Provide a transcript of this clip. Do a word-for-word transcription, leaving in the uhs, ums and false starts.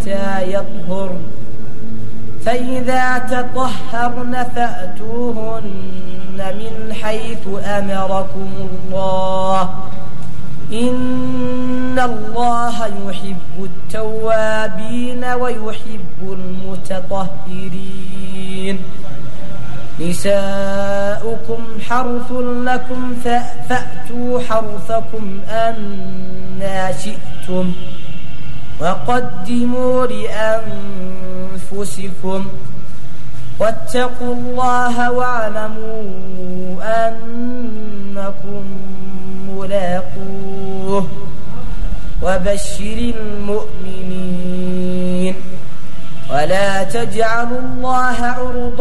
حتى يطهرن فإذا تطهرن فأتوهن من حيث أمركم الله إن الله يحب التوابين ويحب المتطهرين نساؤكم حرث لكم فأتوا حرثكم أنى شئتم وقدموا لأنفسكم واتقوا الله واعلموا أنكم ملاقوه وبشر المؤمنين ولا تجعلوا الله عرضا